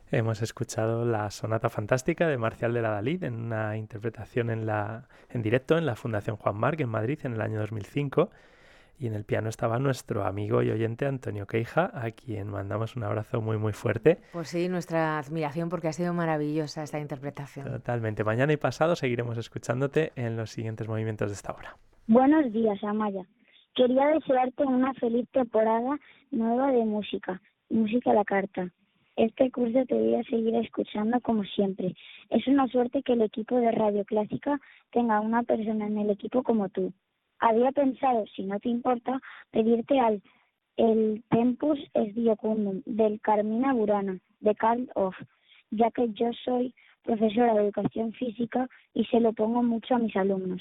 Hemos escuchado la Sonata Fantástica de Marcial de la Dalí en una interpretación en directo en la Fundación Juan Marc en Madrid en el año 2005. Y en el piano estaba nuestro amigo y oyente Antonio Queija, a quien mandamos un abrazo muy muy fuerte. Pues sí, nuestra admiración porque ha sido maravillosa esta interpretación. Totalmente. Mañana y pasado seguiremos escuchándote en los siguientes movimientos de esta obra. Buenos días, Amaya. Quería desearte una feliz temporada nueva de música a la carta. Este curso te voy a seguir escuchando como siempre. Es una suerte que el equipo de Radio Clásica tenga una persona en el equipo como tú. Había pensado, si no te importa, pedirte el Tempus est Diocundum del Carmina Burana, de Karl Orff, ya que yo soy profesora de educación física y se lo pongo mucho a mis alumnos.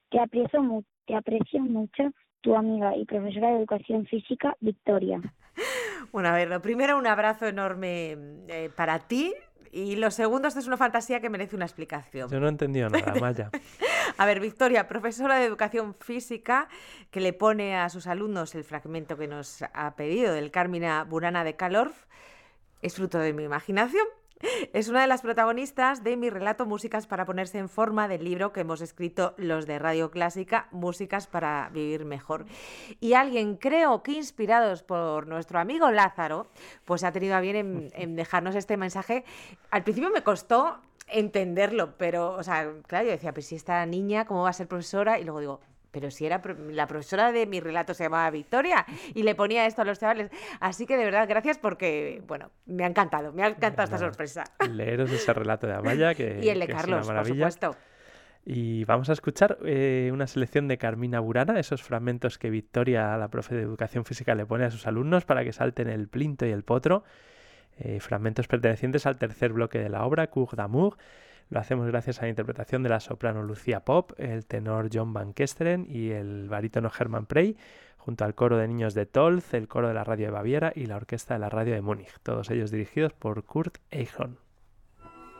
Te aprecio mucho, tu amiga y profesora de educación física, Victoria. Bueno, a ver, lo primero, un abrazo enorme para ti. Y lo segundo, esto es una fantasía que merece una explicación. Yo no he entendido nada, Maya. A ver, Victoria, profesora de educación física, que le pone a sus alumnos el fragmento que nos ha pedido del Carmina Burana de Karl Orff, es fruto de mi imaginación. Es una de las protagonistas de mi relato Músicas para ponerse en forma, del libro que hemos escrito los de Radio Clásica, Músicas para vivir mejor. Y alguien, creo que inspirados por nuestro amigo Lázaro, pues ha tenido a bien en dejarnos este mensaje. Al principio me costó entenderlo, pero, o sea, claro, yo decía, pues si esta niña, ¿cómo va a ser profesora? Y luego digo, pero si era la profesora de mi relato se llamaba Victoria y le ponía esto a los chavales. Así que de verdad, gracias porque, bueno, me ha encantado esta sorpresa. Leeros ese relato de Amaya, y el de que Carlos, es una maravilla. por supuesto. Y vamos a escuchar una selección de Carmina Burana, esos fragmentos que Victoria, la profe de educación física, le pone a sus alumnos para que salten el plinto y el potro. Fragmentos pertenecientes al tercer bloque de la obra, Cours d'amour. Lo hacemos gracias a la interpretación de la soprano Lucía Pop, el tenor John Van Kesteren y el barítono Hermann Prey, junto al coro de niños de Tolz, el coro de la radio de Baviera y la orquesta de la radio de Múnich, todos ellos dirigidos por Kurt Eichhorn.